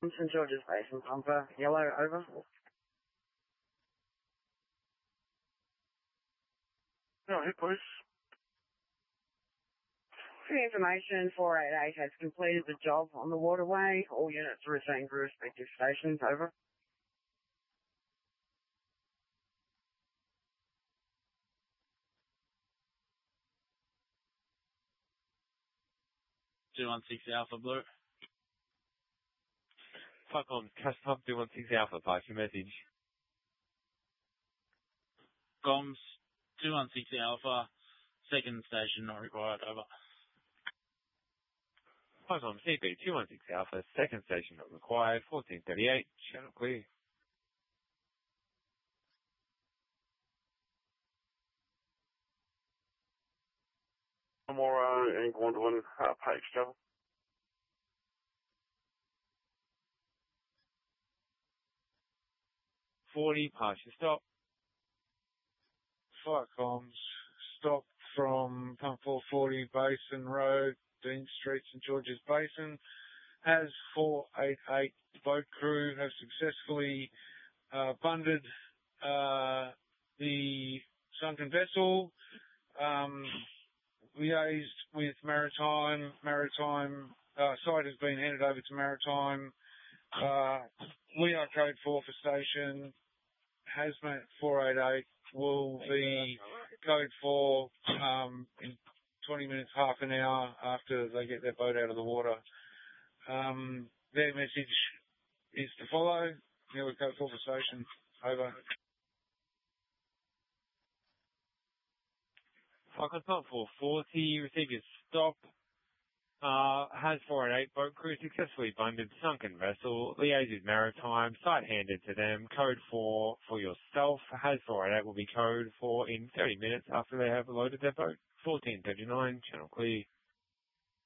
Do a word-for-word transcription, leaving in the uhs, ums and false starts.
Saint George's Basin, Pumper, yellow, over. Go ahead, please. For your information, four eight eight has completed the job on the waterway. All units are retained for respective stations, over. two one six Alpha Blue. Falcon, Custom two one six Alpha, pass your message. Comms, two one six Alpha, second station not required, over. Falcon, C B two one six Alpha, second station not required, fourteen thirty-eight, channel clear. One more, uh, in Gwendolyn, uh, page cover. forty, pass your stop. Flight comms, stop from Pump four forty Basin Road, Dean Street, Saint George's Basin. As four eight eight boat crew have successfully uh, bunded uh, the sunken vessel, um, liaised with Maritime. Maritime uh, site has been handed over to Maritime. Uh, we are code four for station. Hazmat four eight eight will be code four um, in twenty minutes, half an hour after they get their boat out of the water. Um, their message is to follow. Now we're code four for station. Over. Falcon Pump four forty, receive your stop. Uh, has four eight eight boat crew successfully bunded sunken vessel, liaised with Maritime, site handed to them, code four for yourself. Has four eight eight will be code four in thirty minutes after they have loaded their boat. fourteen thirty-nine, channel clear.